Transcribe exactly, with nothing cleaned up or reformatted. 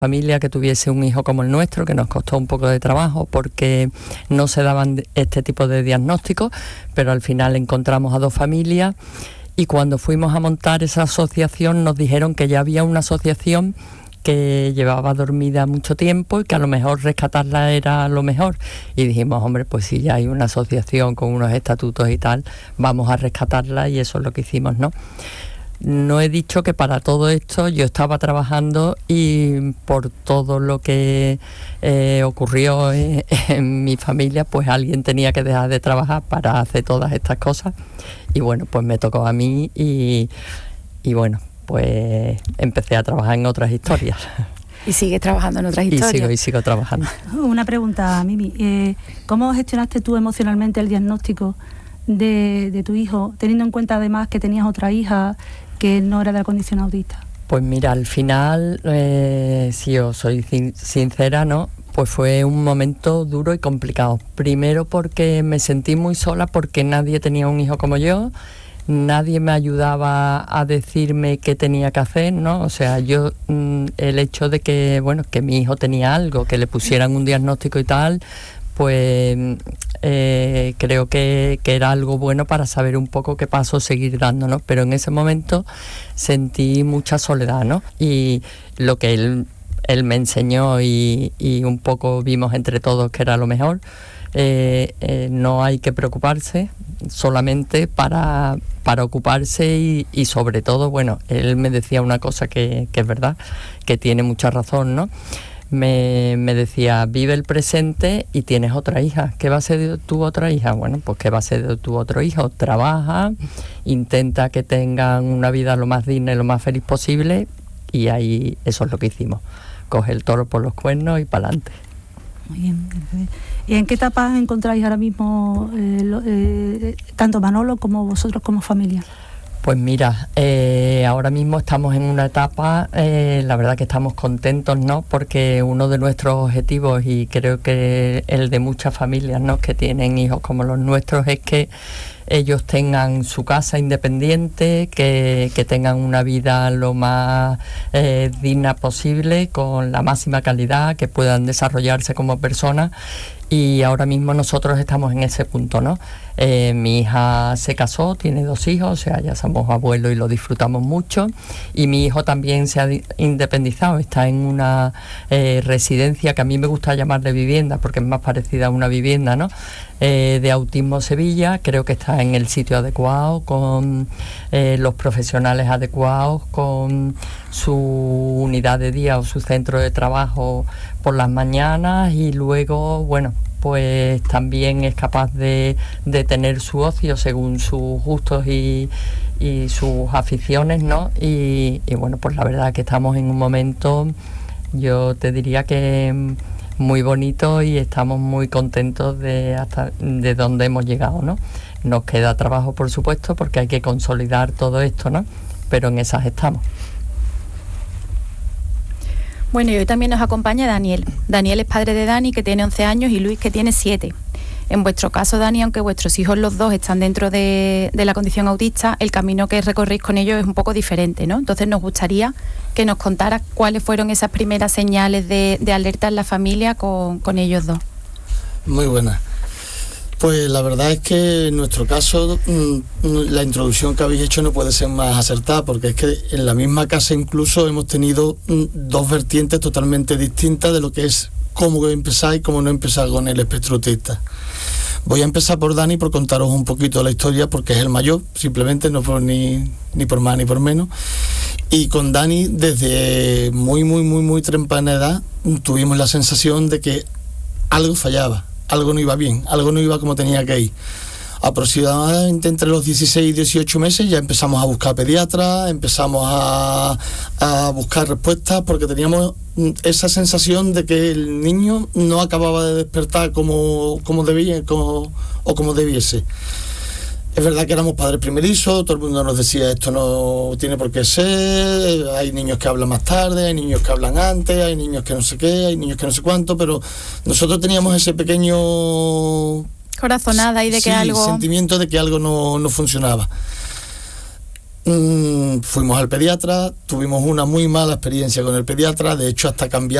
familia que tuviese un hijo como el nuestro, que nos costó un poco de trabajo porque no se daban este tipo de diagnósticos, pero al final encontramos a dos familias y cuando fuimos a montar esa asociación nos dijeron que ya había una asociación que llevaba dormida mucho tiempo y que a lo mejor rescatarla era lo mejor. Y dijimos, hombre, pues si ya hay una asociación con unos estatutos y tal, vamos a rescatarla, y eso es lo que hicimos, ¿no? No he dicho que para todo esto yo estaba trabajando y por todo lo que eh, ocurrió en, en mi familia, pues alguien tenía que dejar de trabajar para hacer todas estas cosas. Y bueno, pues me tocó a mí y, y bueno, pues empecé a trabajar en otras historias. ¿Y sigues trabajando en otras historias? Y sigo, y sigo trabajando. Una pregunta, Mimi. Eh, ¿Cómo gestionaste tú emocionalmente el diagnóstico de, de tu hijo, teniendo en cuenta además que tenías otra hija que no era de la condición autista? Pues mira, al final, eh, si os soy sin, sincera, ¿no? Pues fue un momento duro y complicado. Primero porque me sentí muy sola porque nadie tenía un hijo como yo, nadie me ayudaba a decirme qué tenía que hacer, ¿no? O sea, yo, mm, el hecho de que, bueno, que mi hijo tenía algo, que le pusieran un diagnóstico y tal, pues eh, creo que, que era algo bueno para saber un poco qué paso seguir dando, ¿no? Pero en ese momento sentí mucha soledad, ¿no? Y lo que él, él me enseñó y, y un poco vimos entre todos que era lo mejor, eh, eh, no hay que preocuparse solamente para, para ocuparse y, y sobre todo, bueno, él me decía una cosa que, que es verdad, que tiene mucha razón, ¿no? Me, me decía, vive el presente y tienes otra hija. ¿Qué va a ser de tu otra hija? Bueno, pues ¿qué va a ser de tu otro hijo? Trabaja, intenta que tengan una vida lo más digna y lo más feliz posible, y ahí eso es lo que hicimos. Coge el toro por los cuernos y para adelante. Muy bien. ¿Y en qué etapa encontráis ahora mismo eh, lo, eh, tanto Manolo como vosotros como familia? Pues mira, eh, ahora mismo estamos en una etapa, eh, la verdad que estamos contentos, ¿no? Porque uno de nuestros objetivos, y creo que el de muchas familias, ¿no?, que tienen hijos como los nuestros, es que ellos tengan su casa independiente, que, que tengan una vida lo más eh, digna posible, con la máxima calidad, que puedan desarrollarse como personas. Y ahora mismo nosotros estamos en ese punto, ¿no? Eh, mi hija se casó, tiene dos hijos, o sea, ya somos abuelos y lo disfrutamos mucho. Y mi hijo también se ha independizado, está en una eh, residencia que a mí me gusta llamar de vivienda, porque es más parecida a una vivienda, ¿no? Eh, de Autismo Sevilla. Creo que está en el sitio adecuado, con eh, los profesionales adecuados, con su unidad de día o su centro de trabajo por las mañanas, y luego, bueno, pues también es capaz de, de tener su ocio según sus gustos y, y sus aficiones, ¿no? Y, y bueno, pues la verdad que estamos en un momento, yo te diría que muy bonito, y estamos muy contentos de hasta de dónde hemos llegado, ¿no? Nos queda trabajo, por supuesto, porque hay que consolidar todo esto, ¿no? Pero en esas estamos. Bueno, y hoy también nos acompaña Daniel. Daniel es padre de Dani, que tiene once años, y Luis, que tiene siete. En vuestro caso, Dani, aunque vuestros hijos los dos están dentro de, de la condición autista, el camino que recorréis con ellos es un poco diferente, ¿no? Entonces nos gustaría que nos contaras cuáles fueron esas primeras señales de, de alerta en la familia con, con ellos dos. Muy buenas. Pues la verdad es que en nuestro caso la introducción que habéis hecho no puede ser más acertada, porque es que en la misma casa incluso hemos tenido dos vertientes totalmente distintas de lo que es cómo empezar y cómo no empezar con el espectro autista. Voy a empezar por Dani, por contaros un poquito la historia, porque es el mayor, simplemente, no por ni, ni por más ni por menos. Y con Dani, desde muy, muy, muy, muy temprana edad, tuvimos la sensación de que algo fallaba. Algo no iba bien, algo no iba como tenía que ir. Aproximadamente entre los dieciséis y dieciocho meses ya empezamos a buscar pediatras, empezamos a, a buscar respuestas, porque teníamos esa sensación de que el niño no acababa de despertar como, como debía como, o como debiese. Es verdad que éramos padres primerizos, todo el mundo nos decía esto no tiene por qué ser, hay niños que hablan más tarde, hay niños que hablan antes, hay niños que no sé qué, hay niños que no sé cuánto, pero nosotros teníamos ese pequeño corazonada y de que sí, algo... sentimiento de que algo no, no funcionaba. mmm, fuimos al pediatra, tuvimos una muy mala experiencia con el pediatra, de hecho hasta cambiar